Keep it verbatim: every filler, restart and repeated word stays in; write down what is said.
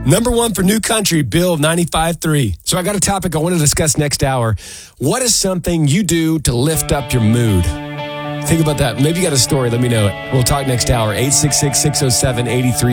Number one for New Country, Bill ninety-five three. So I got a topic I want to discuss next hour. What is something you do to lift up your mood? Think about that. Maybe you got a story. Let me know it. We'll talk next hour. eight six six, six oh seven, eight three